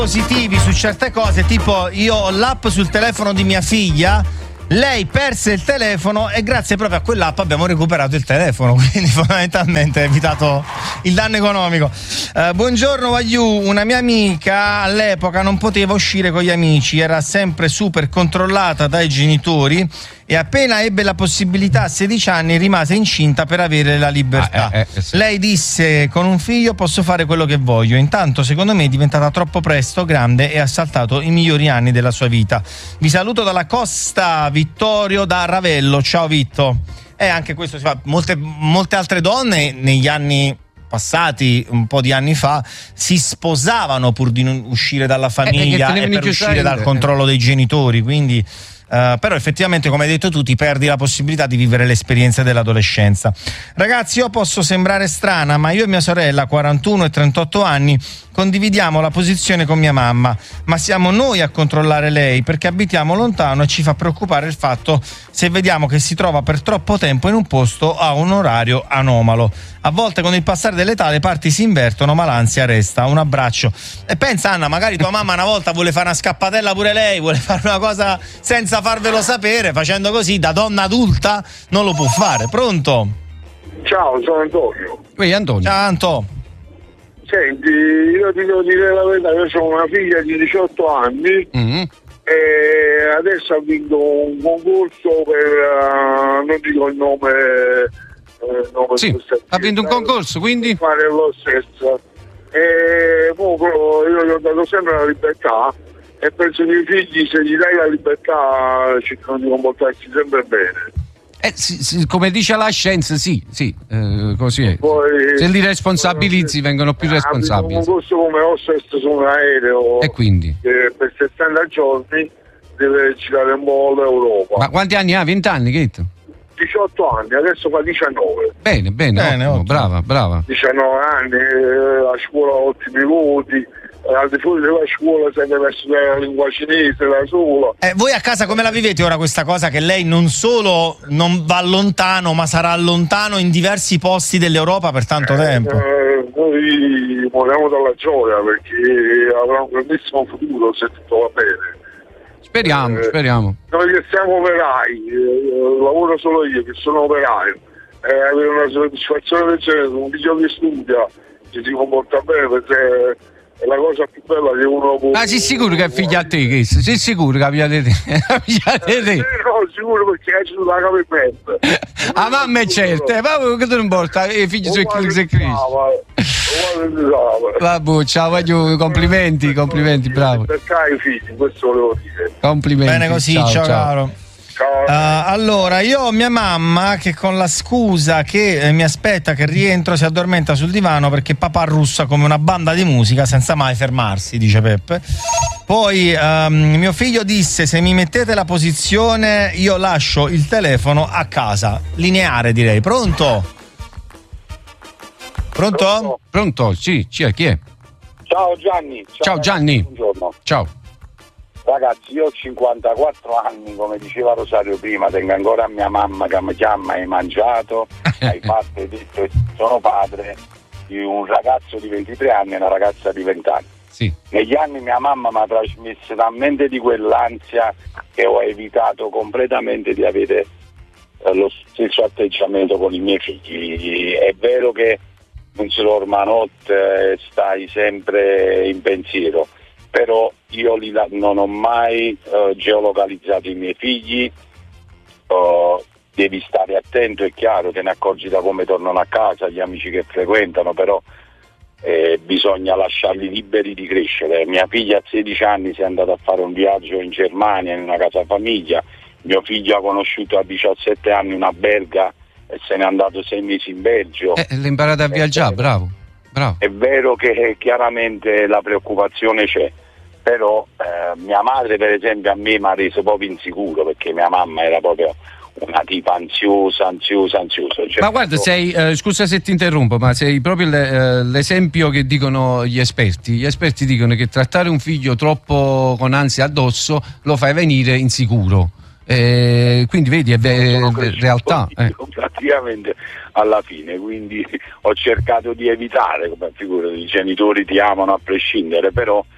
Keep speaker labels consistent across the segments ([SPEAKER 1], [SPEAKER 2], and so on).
[SPEAKER 1] positivi su certe cose, tipo io ho l'app sul telefono di mia figlia, lei perse il telefono e grazie proprio a quell'app abbiamo recuperato il telefono, quindi fondamentalmente ha evitato il danno economico. Buongiorno Wagyu, una mia amica all'epoca non poteva uscire con gli amici, era sempre super controllata dai genitori e appena ebbe la possibilità a 16 anni rimase incinta per avere la libertà.
[SPEAKER 2] Sì.
[SPEAKER 1] Lei disse: con un figlio posso fare quello che voglio. Intanto secondo me è diventata troppo presto, grande e ha saltato i migliori anni della sua vita. Vi saluto dalla costa, Vittorio da Ravello. Ciao Vitto. Anche questo si fa. Molte altre donne negli anni passati, un po' di anni fa, si sposavano pur di non uscire dalla famiglia e per uscire dal controllo dei genitori, quindi però effettivamente, come hai detto tu, ti perdi la possibilità di vivere l'esperienza dell'adolescenza. Ragazzi, io posso sembrare strana, ma io e mia sorella, 41 e 38 anni, condividiamo la posizione con mia mamma, ma siamo noi a controllare lei perché abitiamo lontano e ci fa preoccupare il fatto se vediamo che si trova per troppo tempo in un posto a un orario anomalo. A volte con il passare dell'età le parti si invertono, ma l'ansia resta. Un abbraccio. E pensa, Anna, magari tua mamma una volta vuole fare una scappatella pure lei, vuole fare una cosa senza farvelo sapere, facendo così da donna adulta non lo può fare. Pronto?
[SPEAKER 3] Ciao, sono Antonio.
[SPEAKER 2] Antonio.
[SPEAKER 1] Ciao Anto.
[SPEAKER 3] Senti, io ti devo dire la verità, io ho una figlia di 18 anni e adesso ha vinto un concorso per, non dico il nome
[SPEAKER 2] sì, ha vinto un concorso, quindi
[SPEAKER 3] fare lo stesso. E proprio io gli ho dato sempre la libertà e penso che i figli, se gli dai la libertà, cercano di comportarsi sempre bene.
[SPEAKER 2] Sì, come dice la scienza, sì, così è.
[SPEAKER 3] Poi,
[SPEAKER 2] se li responsabilizzi vengono più responsabili.
[SPEAKER 3] Un corso come hostess su un aereo
[SPEAKER 2] e quindi
[SPEAKER 3] per 60 giorni deve girare un po' l'Europa.
[SPEAKER 2] Ma quanti anni ha? 20 anni, che
[SPEAKER 3] 18 anni, adesso fa 19.
[SPEAKER 2] Bene, ottimo. Brava.
[SPEAKER 3] 19 anni, a scuola ottimi voti, al di fuori della scuola si deve studiare la lingua cinese da sola.
[SPEAKER 1] Voi a casa come la vivete ora questa cosa che lei non solo non va lontano, ma sarà lontano in diversi posti dell'Europa per tanto tempo?
[SPEAKER 3] Noi moriamo dalla gioia perché avrà un grandissimo futuro se tutto va bene.
[SPEAKER 2] Speriamo.
[SPEAKER 3] Noi che siamo operai, lavoro solo io che sono operaio, avere una soddisfazione del genere, un figlio che studia, che si comporta bene, perché è la cosa più bella che uno può...
[SPEAKER 2] sei sicuro che è figlio a te, che sei sicuro che abbia te?
[SPEAKER 3] No, sicuro perché è giusto la capimento.
[SPEAKER 2] Ah, mamma è certo, ma che te non importa, i figli sono Cristo. Vabbè, ciao, Wagyu, complimenti, bravo.
[SPEAKER 3] Perché i figli, questo volevo dire.
[SPEAKER 2] Complimenti.
[SPEAKER 1] Bene così, ciao caro. Allora, io ho mia mamma che con la scusa che mi aspetta che rientro si addormenta sul divano perché papà russa come una banda di musica senza mai fermarsi, dice Peppe. Poi mio figlio disse: se mi mettete la posizione io lascio il telefono a casa. Lineare, direi. Pronto?
[SPEAKER 2] Pronto? Sì, chi è?
[SPEAKER 3] Ciao Gianni.
[SPEAKER 2] Ciao Gianni.
[SPEAKER 3] Buongiorno.
[SPEAKER 2] Ciao.
[SPEAKER 3] Ragazzi, io ho 54 anni, come diceva Rosario prima, tengo ancora mia mamma che mi chiama: hai mangiato, hai fatto, hai detto. Sono padre di un ragazzo di 23 anni e una ragazza di 20 anni.
[SPEAKER 2] Sì.
[SPEAKER 3] Negli anni mia mamma mi ha trasmesso talmente di quell'ansia che ho evitato completamente di avere lo stesso atteggiamento con i miei figli. È vero che non si dorme a notte, stai sempre in pensiero, però io non ho mai geolocalizzato i miei figli. Devi stare attento, è chiaro, te ne accorgi da come tornano a casa, gli amici che frequentano, però bisogna lasciarli liberi di crescere. Mia figlia a 16 anni si è andata a fare un viaggio in Germania in una casa famiglia, mio figlio ha conosciuto a 17 anni una belga e se n'è andato 6 mesi in Belgio.
[SPEAKER 2] L'ha imparato a viaggiare, bravo.
[SPEAKER 3] È vero che chiaramente la preoccupazione c'è, però mia madre per esempio a me mi ha reso proprio insicuro, perché mia mamma era proprio una tipa ansiosa.
[SPEAKER 2] Ma guarda, sei, scusa se ti interrompo, ma sei proprio l'esempio che dicono gli esperti. Gli esperti dicono che trattare un figlio troppo con ansia addosso lo fai venire insicuro. Quindi vedi, è realtà.
[SPEAKER 3] Praticamente alla fine, quindi ho cercato di evitare, come figura, i genitori ti amano a prescindere, però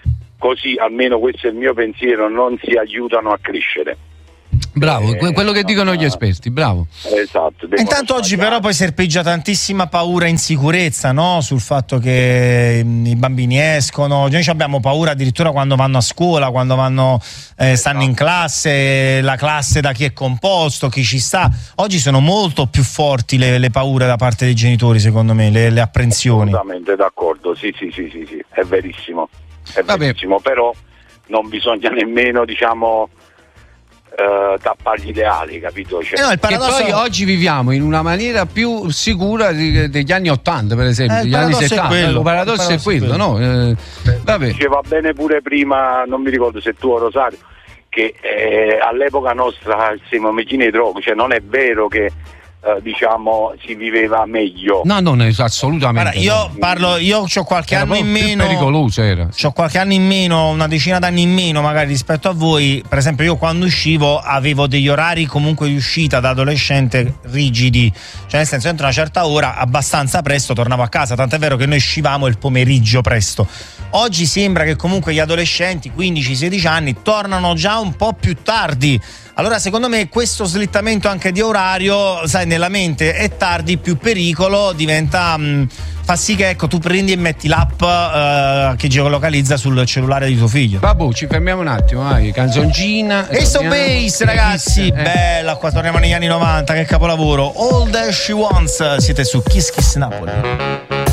[SPEAKER 3] così, almeno questo è il mio pensiero, non si aiutano a crescere.
[SPEAKER 2] Bravo, quello che dicono gli esperti, bravo.
[SPEAKER 3] Esatto.
[SPEAKER 1] Intanto oggi però poi serpeggia tantissima paura e insicurezza, no? Sul fatto che i bambini escono, noi abbiamo paura addirittura quando vanno a scuola, quando vanno stanno in classe, la classe da chi è composto, chi ci sta. Oggi sono molto più forti le paure da parte dei genitori, secondo me, le apprensioni.
[SPEAKER 3] Assolutamente d'accordo, sì, è verissimo, verissimo, però non bisogna nemmeno, diciamo, tappargli le ali, capito? Cioè,
[SPEAKER 2] no, il paradosso... Che poi oggi viviamo in una maniera più sicura degli anni 80, per esempio, degli anni 70. Il paradosso è quello, no?
[SPEAKER 3] Vabbè. Diceva bene pure prima, non mi ricordo se tu o Rosario, che all'epoca nostra siamo mezzini di droga, cioè non è vero che diciamo si viveva meglio.
[SPEAKER 2] No, non è assolutamente.
[SPEAKER 1] Guarda, io ho qualche anno in meno.
[SPEAKER 2] Pericoloso era.
[SPEAKER 1] Ho qualche anno in meno, una decina d'anni in meno magari rispetto a voi. Per esempio, io quando uscivo avevo degli orari comunque di uscita da adolescente rigidi, cioè nel senso entro una certa ora, abbastanza presto tornavo a casa, tant'è vero che noi uscivamo il pomeriggio presto. Oggi sembra che comunque gli adolescenti 15-16 anni tornano già un po' più tardi. Allora secondo me questo slittamento anche di orario, sai, nella mente è tardi, più pericolo, diventa fa sì che ecco tu prendi e metti l'app che geolocalizza sul cellulare di tuo figlio.
[SPEAKER 2] Vabbè, ci fermiamo un attimo, canzoncina.
[SPEAKER 1] Ace of Base, ragazzi, bella, qua torniamo negli anni 90, che capolavoro. All That She Wants, siete su Kiss Kiss Napoli.